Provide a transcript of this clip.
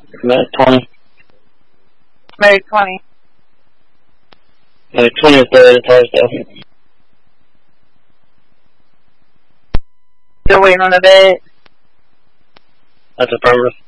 May 20. May 20. May 23rd, Thursday. Still waiting on the bed? That's affirmative.